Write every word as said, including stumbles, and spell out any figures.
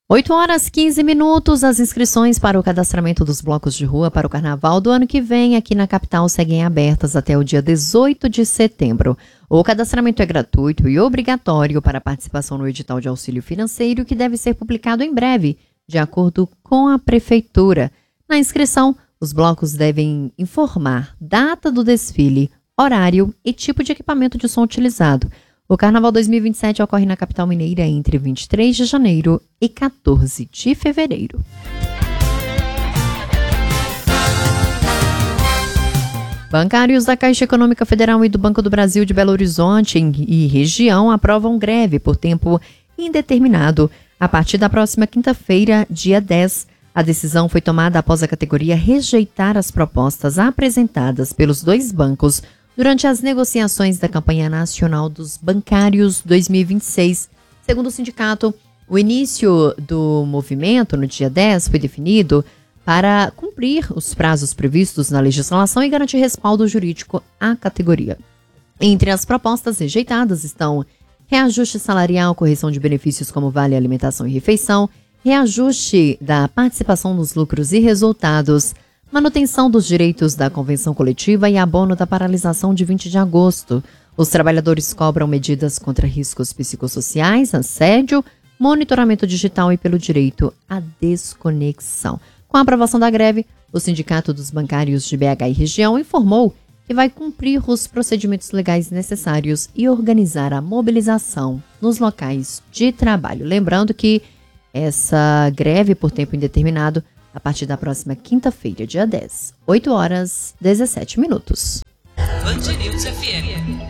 oito horas e quinze minutos, as inscrições para o cadastramento dos blocos de rua para o carnaval do ano que vem aqui na capital seguem abertas até o dia dezoito de setembro. O cadastramento é gratuito e obrigatório para a participação no edital de auxílio financeiro, que deve ser publicado em breve, de acordo com a Prefeitura. Na inscrição, os blocos devem informar data do desfile, horário e tipo de equipamento de som utilizado. O Carnaval dois mil e vinte e sete ocorre na capital mineira entre vinte e três de janeiro e quatorze de fevereiro. Bancários da Caixa Econômica Federal e do Banco do Brasil de Belo Horizonte e região aprovam greve por tempo indeterminado a partir da próxima quinta-feira, dia dez. A decisão foi tomada após a categoria rejeitar as propostas apresentadas pelos dois bancos durante as negociações da campanha nacional dos bancários dois mil e vinte e seis. Segundo o sindicato, o início do movimento no dia dez foi definido para cumprir os prazos previstos na legislação e garantir respaldo jurídico à categoria. Entre as propostas rejeitadas estão reajuste salarial, correção de benefícios como vale alimentação e refeição, reajuste da participação nos lucros e resultados, manutenção dos direitos da convenção coletiva e abono da paralisação de vinte de agosto. Os trabalhadores cobram medidas contra riscos psicossociais, assédio, monitoramento digital e pelo direito à desconexão. Com a aprovação da greve, o Sindicato dos Bancários de B H e região informou que vai cumprir os procedimentos legais necessários e organizar a mobilização nos locais de trabalho. Lembrando que essa greve por tempo indeterminado a partir da próxima quinta-feira, dia dez, oito horas e dezessete minutos. Band News F M.